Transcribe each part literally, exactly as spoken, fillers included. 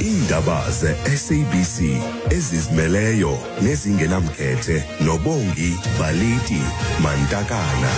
Indaba ze-S A B C ezizimeleyo nezingenamkhethe noBongi Baliti Mantakana.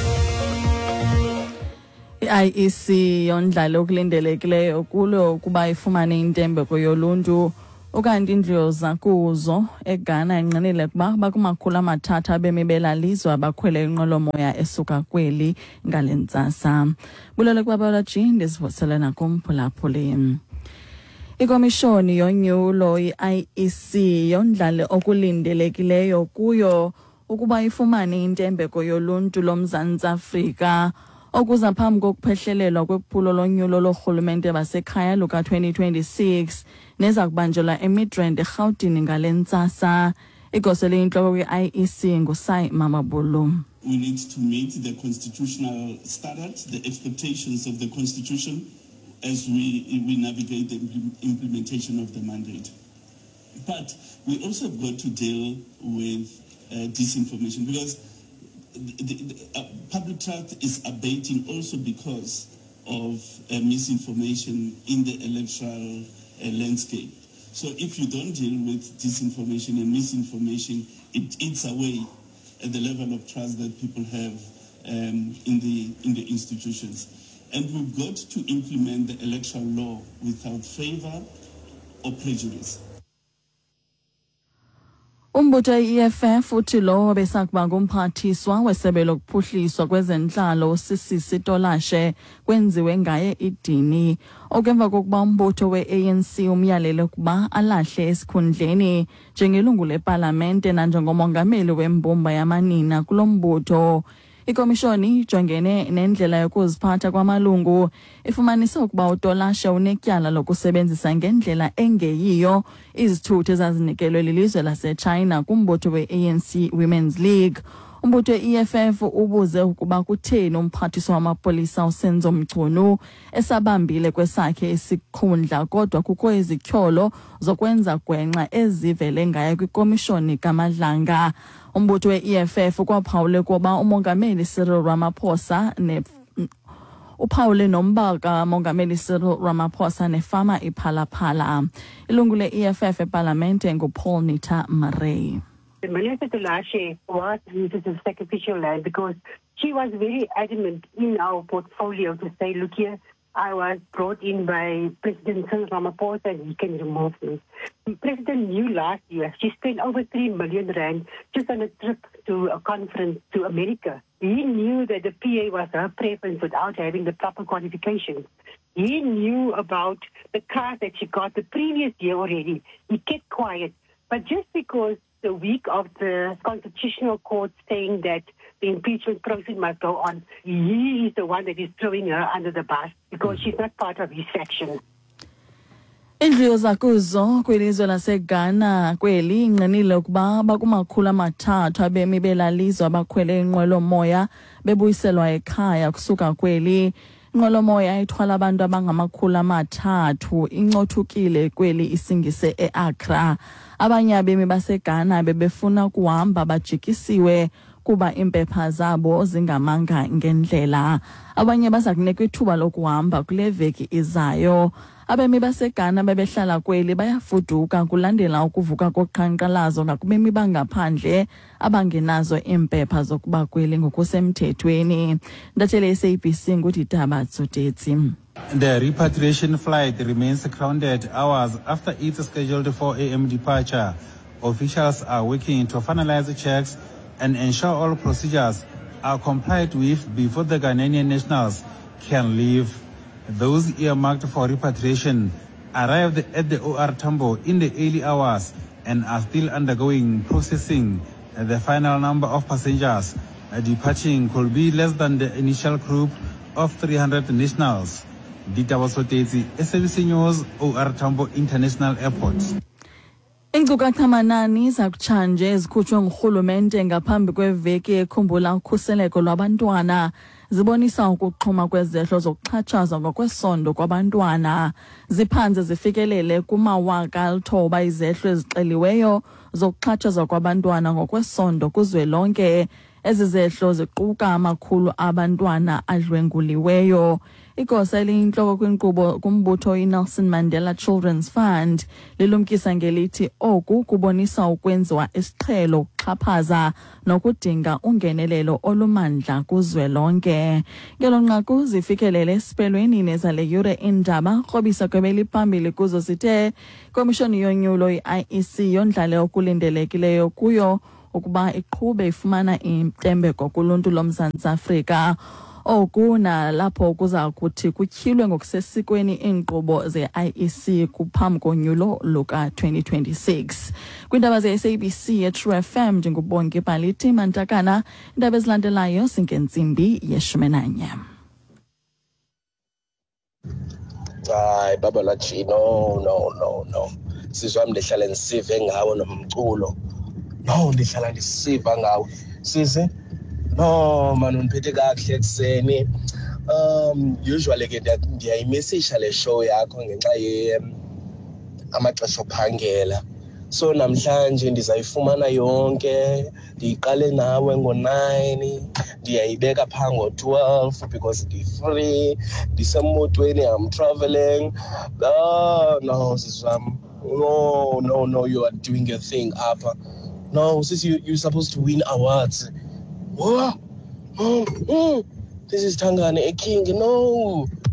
I E C yondlalo okulindelekileyo kulo kuba ifumane intembeko yoluntu ukanti indlu zakuzo eGhana inqinile kuba bakumakhulu amathathu abemi belalizwe abakhwele inqwelomoya esuka kweli ngalentsasa. Bulele kwabalaji ndisivuselena kumphulaphuli. Ikomishoni yonyulo i-I E C yondlale okulindelekileyo kuyo ukuba ifumane intembeko yoluntu loMzantsi Afrika okuza phambi kokuphehlelelwa kwephulo lonyulo lorhulumente basekhaya luka twenty twenty-six neza kubanjelwa eMidrand eRhawutini ngalentsasa. Igosele intloko kwi-I E C nguSai Mamabulu. We need to meet the constitutional standards, the expectations of the constitution as we, we navigate the implementation of the mandate. But we also have got to deal with uh, disinformation because the, the, the uh, public trust is abating also because of uh, misinformation in the electoral uh, landscape. So if you don't deal with disinformation and misinformation, it eats away at the level of trust that people have um, in the in the institutions. And we've got to implement the electoral law without favor or prejudice. Umbutho E F F uthi lo besakuba ngumphathiswa wesebe lokuphuhliswa kwezentlalo Sisisi Tolashe kwenziwe ngaye idini okemva kokuba umbutho we-A N C umyalelo kuba alahle esikhundleni njengelungu leParlamente nanjengomongameli wembumba yamanina kulo mbutho. Ikomishoni ijongene nendlela yokuziphatha kwamalungu ifumanisa ukuba uTolashe unetyala lokusebenzisa ngendlela engeyiyo izithuthi ezazinikelwe lilizwe laseChina kumbutho we-A N C Women's League. Umbutho we-E F F ubuze ukuba kutheni umphathiswa wamapolisa uSenzo Mchunu esabambile kwesakhe isikhundla kodwa kukho izityholo zokwenza gwenxa ezivele ngaye kwikomishoni kaMadlanga. Umbutho we-E F F kwaphawule kuba umongameli Cyril Ramaphosa ne uphawule nomba kamongameli Cyril Ramaphosa nefama iphalaphala. Ilungu le-E F F eParlamente nguPaul Nita Marey. Minister Tolashe was used as a sacrificial lamb because she was very adamant in our portfolio to say, look here, I was brought in by President Cyril Ramaphosa and he can remove me. The President knew last year she spent over three million rand just on a trip to a conference to America. He knew that the P A was her preference without having the proper qualifications. He knew about the cars that she got the previous year already. He kept quiet. But just because the week of the Constitutional Court saying that the impeachment process must go on, he is the one that is throwing her under the bus because she's not part of his faction. Indlu zakuzo kwilizwe laseGhana kweli inqinile ukuba bakumakhulu amathathu abemi belalizwe abakhwele inqwelomoya bebuyiselwa ekhaya kusuka kweli. Inqwelomoya ithwala abantu abangamakhulu amathathu incothukile kweli isingise eAccra. Abanye abemi baseGhana bebefuna kuhamba bajikisiwe kuba impepha zabo zingamanga ngendlela. Abanye baza kunikwa ithuba lokuhamba kule veki izayo. Abemi baseGhana bebehlala kweli bayafuduka kulandela ukuvuka koqhankqalazo ngakubemi bangaphandle abangenazo impepha zokuba kweli ngokusemthethweni. Ndathele S A B C ngudidaba Tsotetsi. The repatriation flight remains grounded hours after its scheduled four A M departure. Officials are working to finalize checks and ensure all procedures are complied with before the Ghanaian nationals can leave. Those earmarked for repatriation arrived at the O R Tambo in the early hours and are still undergoing processing. The final number of passengers departing could be less than the initial group of three hundred nationals. Dita Wasotezi, S A B C News, O R Tambo International Airport. Inkcukacha manani zakutshanje ezikhutshwe ngurhulumente ngaphambi kweveki ekhumbula ukhuseleko lwabantwana zibonisa ukuxhuma kwezehlo zokuxhatshazwa ngokwesondo kwabantwana. Ziphanze zifikelele kumawaka alithoba izehlo ezixeliweyo zokuxhatshazwa kwabantwana ngokwesondo kuzwelonke. Ezi zehlo ziquka amakhulu abantwana adlwenguliweyo. Igosa eliyintloko kwinkqubo kumbutho iNelson Mandela Children's Fund lilumkisa ngelithi oku kubonisa ukwenziwa isiqhelo ukuxhaphaza nokudinga ungenelelo olumandla kuzwelonke. Ngelo nqaku zifikelele esipelweni nezale yure indaba krobisa kwebeli phambili kuzo sithe komishoni yonyulo i-I E C yondlale okulindelekileyo kuyo ukuba iqhube ifumana intembeko kuluntu lomzantsi Afrika. Oku nalapho kuza kuthi kutyhilwe ngokusesikweni iinkqubo ze-I E C kuphambi konyulo luka twenty twenty-six. Kwindaba ze-S A B C ye-True F M ndingubonke Balithi Mantakana, indaba ezilandelayo singentsimbi yeshumi nanye. Hayi baba lathi no no no no sizwa mndihlala ndisive ngawo nomculo no ndihlala ndisiva ngawo sisi no manu ndiphethe kakuhle ekseni um usually ke ndiyayimessage le show yakho ngenxa ye amaxesha ophangela so namhlanje ndizayifumana yonke ndiqale nawe ngo-nine ndiyayibeka phaa ngo-twelve because ndi-free ndisemotweni I'm traveling oh no siswam no no no you are doing your thing apha no sis you you're supposed to win awards. What? Oh, oh, this is Tangane, a king. No,